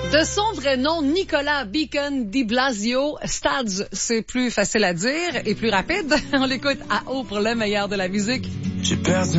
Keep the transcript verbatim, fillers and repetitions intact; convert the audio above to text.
De son vrai nom, Nicolas Beacon Di Blasio. Stads, c'est plus facile à dire et plus rapide. On l'écoute à haut pour le meilleur de la musique. J'ai perdu